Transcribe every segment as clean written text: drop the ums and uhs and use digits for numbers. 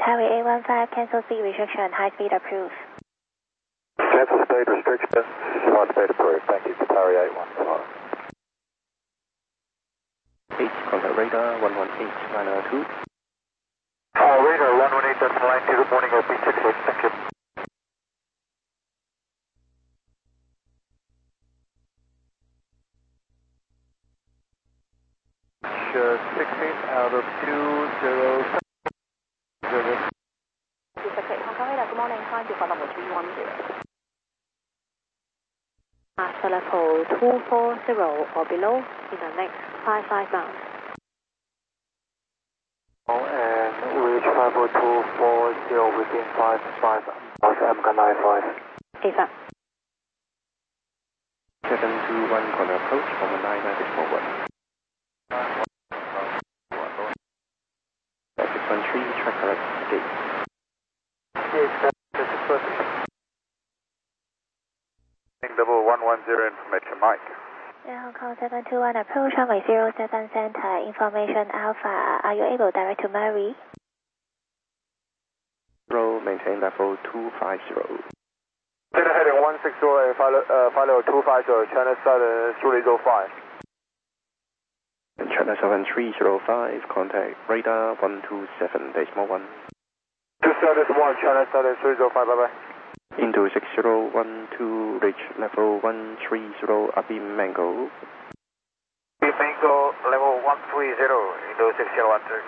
Harry A15, cancel speed restriction, high speed approved. Cancel speed restriction, high speed approved. Thank you, Harry A15. 8, contact radar 118.902. Radar 118.902, good morning, OP68, thank you. Sure, 16 out of 207. Hong Kong radar, good morning, climb to Flight 310. Master level 240 or below in the next 55 miles. And reach 50240 within 55 miles, MK95. AFAP. 721, corner approach, 199.1. 613, track correct, gate. Double 110 information, Mike. Hong Kong 721 approach, runway 07 center, information Alpha. Are you able direct to Mary? Roll, maintain level 250. China heading 160, follow 250, China Southern 305. China 7305, contact radar 127.1. 271, China Southern 305, bye bye. Into 6012, reach level 130, Abim Mango. Abim Mango, level 130, into 6013.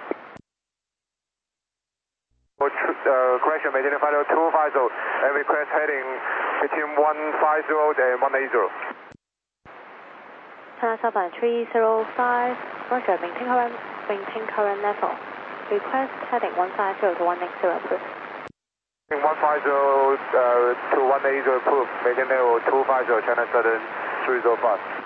Correction, maintain final 250, and request heading between 150 and 180. China Southern 305, Roger, maintain current level. Request heading 150 to 180 approved. 150 to 180 approved, maintain level 250, China Southern 305.